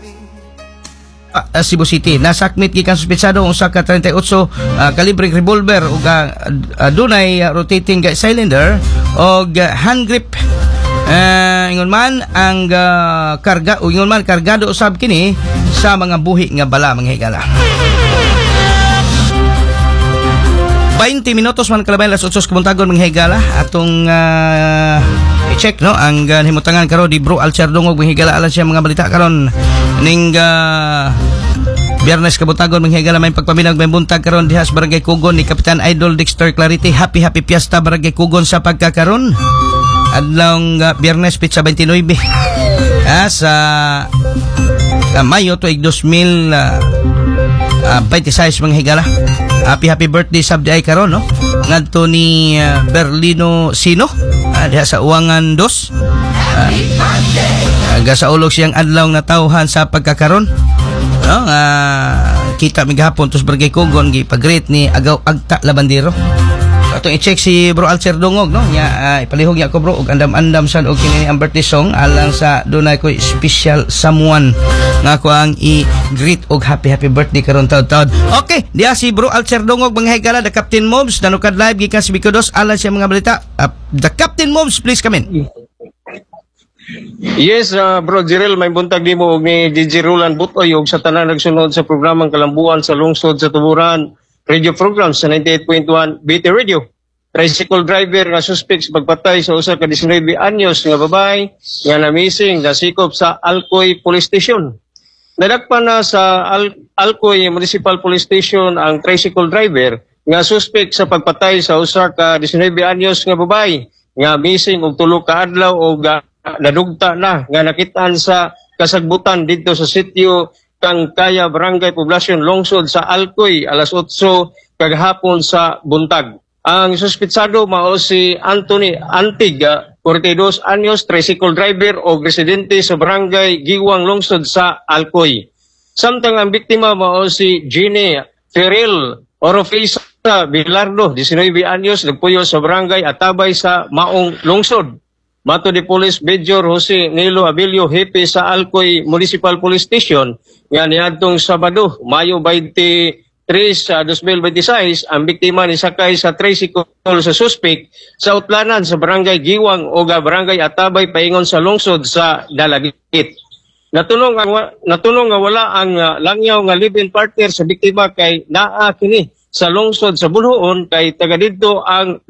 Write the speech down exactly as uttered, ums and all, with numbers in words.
Uh, Cebu City nasakmit gikan suspetsado ang usa ka thirty-eight uh, kalibre revolver ug uh, uh, dunay uh, rotating cylinder og uh, hand grip. Uh, ingon man ang uh, karga o ingon man kargado usab kini sa mga buhi nga bala mga higala. twenty minutos man kalabay las otsos kabuntagon mga higala atong uh, i-check no ang uh, himutangan karon di Bro Alcher Dungog mga higala alang siya mga balita karon ning uh, Biyernes kabuntagon mga higala may pagpaminag may buntag karon diha sa Barangay Kugon ni Kapitan Idol Dexter Clarity. Happy happy fiesta Barangay Kugon sa pagkakaron adlaw uh, Biyernes pitsa twenty-nine ah, sa uh, Mayo tuig two thousand twenty-six mga higala. Happy happy birthday sabdi ay karon no ngadto ni uh, Berlino Sino uh, diha sa Uwangan dos. Uh, aga sa ulog siyang adlaw na tawhan sa pagkakaron no uh, kita mi gahapon tus Barangay Kugon gi pag-greet ni Agaw Agta Labandero. Atong i-check si Bro Alcer Dungog no nya uh, ipalihog niya ko bro og andam-andam sad og kini ang birthday song alang sa dunay ko special someone nga ko ang i-greet og happy happy birthday karon taud-taud. Okay, diya si Bro Alcer Dungog mga higala the Captain Mobs nanukad live gikan sa Bikodos alang siya mga balita. Uh, the Captain Mobs please come in. Yes, uh, Bro Jirel, may buntag di mo og ni D J Roland Butoy og sa tanan nagsunod sa programang Kalambuan sa lungsod sa Tuburan radio program sa ninety-eight point one B T Radio. Tricycle driver nga suspect sa pagpatay sa usa ka nineteen anyos nga babae nga na-missing nasikop sa Alcoy Police Station. Nadakpan na sa Al Alcoy Municipal Police Station ang tricycle driver nga suspect sa pagpatay sa usa ka nineteen anyos nga babae nga missing og tulo ka adlaw og uh, nadugta na nga nakitaan sa kasagbutan dito sa sitio kang Kaya Barangay Poblacion Lungsod sa Alcoy alas otso kagahapon sa buntag. Ang suspetsado mao si Anthony Antig, forty-two anyos, tricycle driver o residente sa Barangay Giwang Lungsod sa Alcoy. Samtang ang biktima mao si Jeannie Ferrell Orofisa Bilardo, nineteen anyos, nagpuyo sa Barangay Atabay sa Maong Lungsod. Mato di Police Major Jose Nilo Abilio, hepe sa Alcoy Municipal Police Station, nga niadtong Sabado, Mayo twenty-three sa two thousand twenty-six, ang biktima ni sakay sa tricycle sa suspect sa utlanan sa Barangay Giwang o Barangay Atabay paingon sa lungsod sa Dalagit. Natulong ang natulong nga wala ang uh, langyaw nga live-in partner sa biktima kay naa kini sa lungsod sa Bulhoon kay taga didto ang